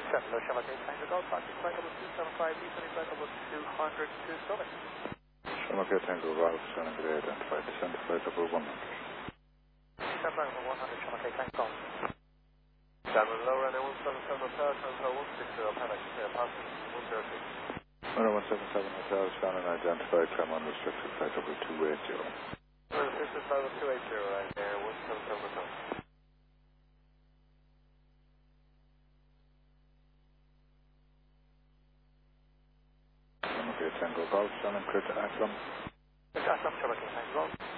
Traffic, Shamrock 8 Tango Golf, Foxy flight number 275, descending flight number 200 to Summit. Shamrock 8 Tango Golf, Shamrock 8 identified, descending flight number 100. Descend flight number 100, Shamrock 8 Tango Golf. Diamond low runway 177 Hotel, Tango 160, Panic, passing 106. Runway 177 Hotel, Shannon identified, climb unrestricted, flight number 280. This is flight number 280, right there, 177 Hotel. Shamrock 8 Tango Golf, Shannon clear to Akron. Akron, Shamrock 8 Tango Golf.